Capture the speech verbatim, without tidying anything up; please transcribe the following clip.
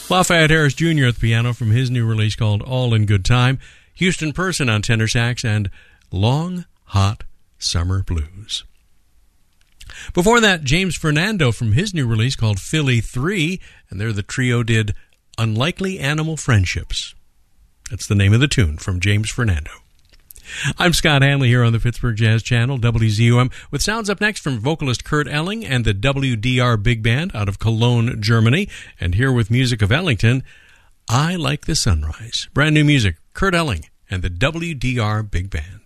Lafayette Harris Junior at the piano from his new release called All in Good Time. Houston Person on tenor sax and Long Hot Summer Blues. Before that, James Fernando from his new release called Philly three, and there the trio did Unlikely Animal Friendships. That's the name of the tune from James Fernando. I'm Scott Hanley here on the Pittsburgh Jazz Channel, W Z U M, with sounds up next from vocalist Kurt Elling and the W D R Big Band out of Cologne, Germany. And here with music of Ellington, I Like the Sunrise. Brand new music, Kurt Elling and the W D R Big Band.